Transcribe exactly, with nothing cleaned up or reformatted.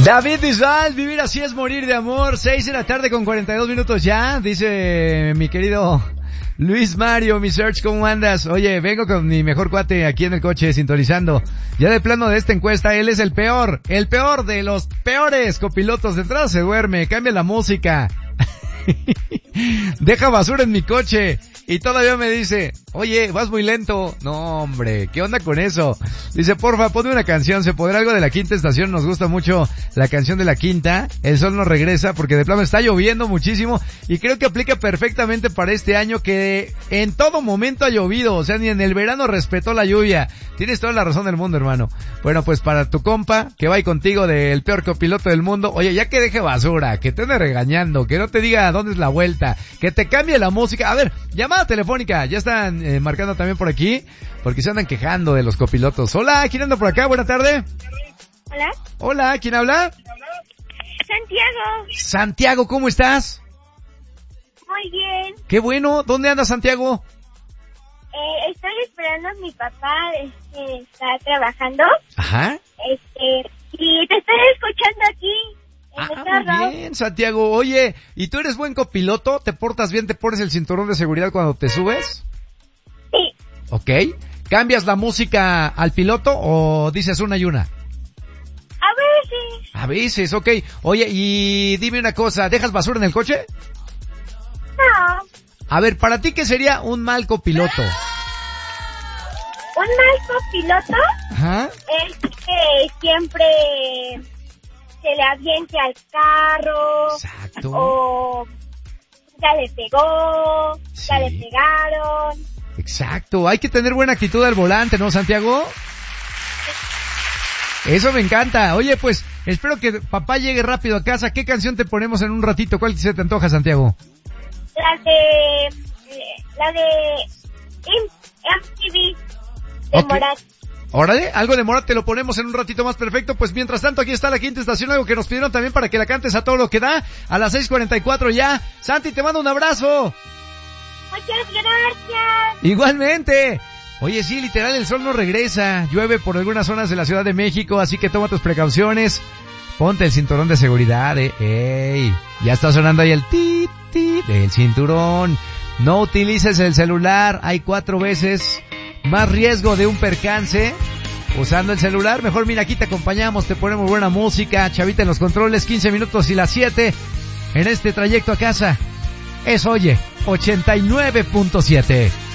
David Bisbal, vivir así es morir de amor. Seis de la tarde con cuarenta y dos minutos ya, dice mi querido Luis Mario, mi search, ¿cómo andas? Oye, vengo con mi mejor cuate aquí en el coche sintonizando. Ya de plano de esta encuesta, él es el peor, el peor de los peores copilotos. De entrada se duerme, cambia la música, deja basura en mi coche y todavía me dice, oye, vas muy lento. No, hombre, ¿qué onda con eso? Dice, porfa, ponme una canción, ¿se podrá algo de la Quinta Estación? Nos gusta mucho la canción de la Quinta. El sol nos regresa porque de plano está lloviendo muchísimo y creo que aplica perfectamente para este año que en todo momento ha llovido, o sea, ni en el verano respetó la lluvia. Tienes toda la razón del mundo, hermano. Bueno, pues para tu compa, que va ahí contigo del peor copiloto del mundo, oye, ya que deje basura, que te ande regañando, que no te diga dónde es la vuelta, que te cambie la música. A ver, llamada telefónica, ya están eh, marcando también por aquí, porque se andan quejando de los copilotos. Hola, ¿quién anda por acá? Buena tarde. Hola. Hola, ¿quién habla? Santiago. Santiago, ¿cómo estás? Muy bien. Qué bueno, ¿dónde andas, Santiago? Eh, estoy esperando a mi papá, este, está trabajando. Ajá. Este, y te estoy escuchando aquí, en Ah, el carro. muy bien, Santiago. Oye, ¿y tú eres buen copiloto? ¿Te portas bien? ¿Te pones el cinturón de seguridad cuando te subes? Sí. Ok. ¿Cambias la música al piloto o dices una y una? A veces. A veces, ok. Oye, y dime una cosa, ¿dejas basura en el coche? No. A ver, ¿para ti qué sería un mal copiloto? Un mal copiloto Ajá. es que siempre se le aviente al carro. Exacto. O ya le pegó, Sí. ya le pegaron. Exacto, hay que tener buena actitud al volante, ¿no, Santiago? Eso me encanta. Oye, pues, espero que papá llegue rápido a casa. ¿Qué canción te ponemos en un ratito? ¿Cuál se te antoja, Santiago? La de... eh, la de... M T V de Ok. Morat. Órale, algo de Morat te lo ponemos en un ratito más, perfecto. Pues mientras tanto aquí está la Quinta Estación, algo que nos pidieron también para que la cantes a todo lo que da, a las seis cuarenta y cuatro ya. Santi, te mando un abrazo. Muchas gracias. Igualmente. Oye, sí, literal, el sol no regresa. Llueve por algunas zonas de la Ciudad de México, así que toma tus precauciones. Ponte el cinturón de seguridad, eh. Ey, ya está sonando ahí el tit, tit del cinturón. No utilices el celular. Hay cuatro veces más riesgo de un percance usando el celular. Mejor mira, aquí te acompañamos, te ponemos buena música. Chavita en los controles, quince minutos y las siete en este trayecto a casa. Es Oye, ochenta y nueve punto siete.